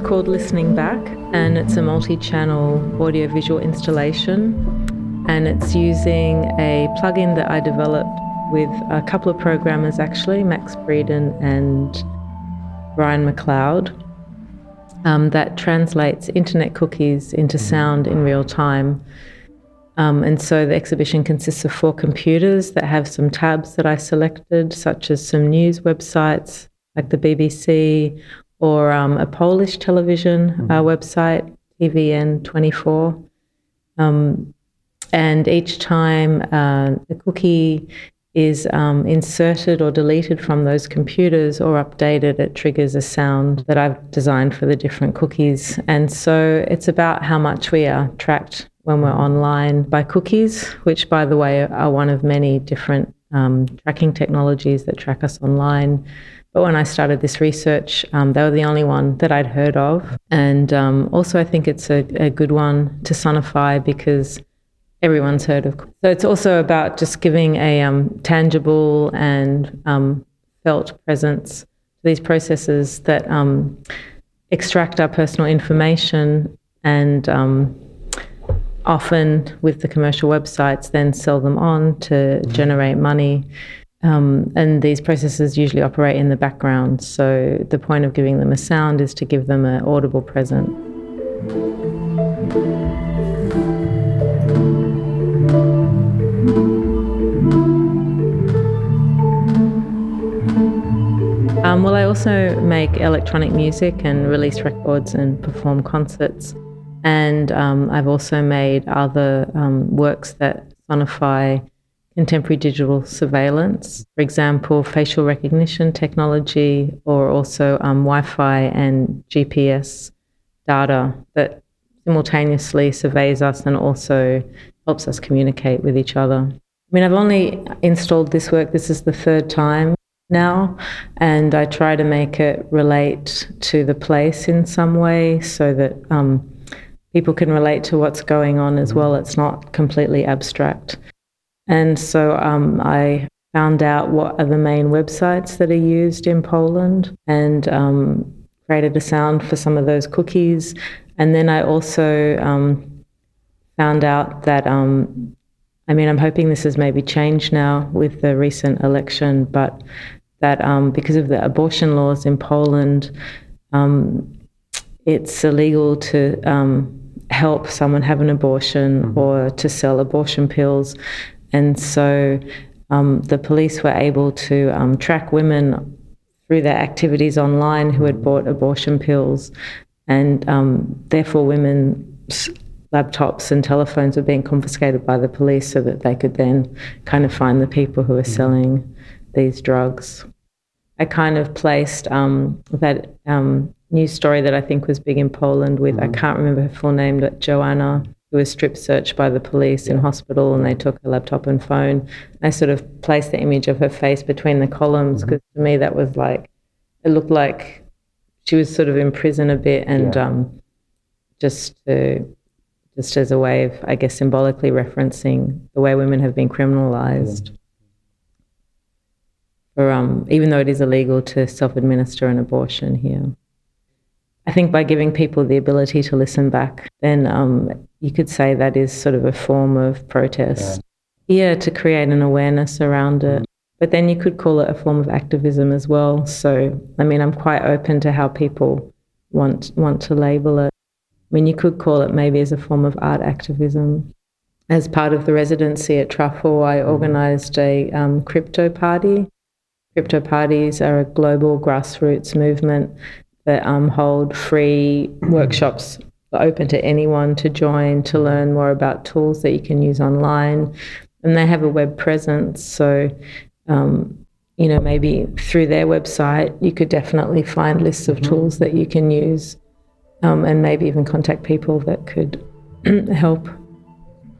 called Listening Back, and it's a multi-channel audiovisual installation, and it's using a plugin that I developed with a couple of programmers actually, Max Breeden and Brian McLeod, that translates internet cookies into sound in real time. And so the exhibition consists of 4 computers that have some tabs that I selected, such as some news websites like the BBC, or a Polish television website, TVN24. And each time the cookie is inserted or deleted from those computers or updated, it triggers a sound that I've designed for the different cookies. And so it's about how much we are tracked when we're online by cookies, which, by the way, are one of many different tracking technologies that track us online. But when I started this research, they were the only one that I'd heard of. And also I think it's a good one to sonify because everyone's heard of. So it's also about just giving a tangible and felt presence to these processes that extract our personal information and often with the commercial websites then sell them on to generate money. And these processes usually operate in the background. So the point of giving them a sound is to give them an audible present. Well, I also make electronic music and release records and perform concerts. And I've also made other works that sonify contemporary digital surveillance, for example, facial recognition technology, or also Wi-Fi and GPS data that simultaneously surveys us and also helps us communicate with each other. I mean, I've only installed this work, this is the 3rd time now, and I try to make it relate to the place in some way so that people can relate to what's going on as well. It's not completely abstract. And so I found out what are the main websites that are used in Poland and created a sound for some of those cookies. And then I also found out that, I mean, I'm hoping this has maybe changed now with the recent election, but that because of the abortion laws in Poland, it's illegal to help someone have an abortion or to sell abortion pills. And so the police were able to track women through their activities online who had bought abortion pills, and therefore women's laptops and telephones were being confiscated by the police so that they could then kind of find the people who were selling these drugs. I kind of placed that news story that I think was big in Poland with, I can't remember her full name, but Joanna, who was strip searched by the police in hospital, and they took her laptop and phone. I sort of placed the image of her face between the columns because to me that was like, it looked like she was sort of in prison a bit, and just as a way of, I guess, symbolically referencing the way women have been criminalized. For, even though it is illegal to self-administer an abortion here. I think by giving people the ability to listen back, then you could say that is sort of a form of protest. Yeah, to create an awareness around it. But then you could call it a form of activism as well. So, I mean, I'm quite open to how people want to label it. I mean, you could call it maybe as a form of art activism. As part of the residency at Truffle, I organised a crypto party. Crypto parties are a global grassroots movement that hold free workshops open to anyone to join, to learn more about tools that you can use online. And they have a web presence, so you know, maybe through their website you could definitely find lists of tools that you can use, and maybe even contact people that could help